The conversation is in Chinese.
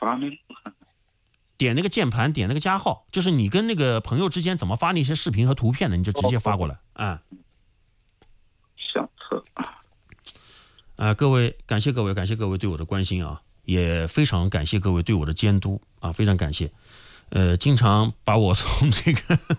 发那个？ 点那个键盘，点那个加号，就是你跟那个朋友之间怎么发那些视频和图片的，你就直接发过来啊。 相册各位，感谢各位对我的关心啊，也非常感谢各位对我的监督啊，非常感谢。经常把我从这个